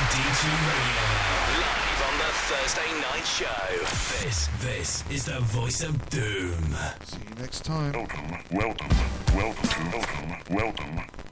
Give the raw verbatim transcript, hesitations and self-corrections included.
D G Radio. Live on the Thursday night show. This, this is the voice of doom. See you next time. Welcome, welcome, welcome, welcome, welcome.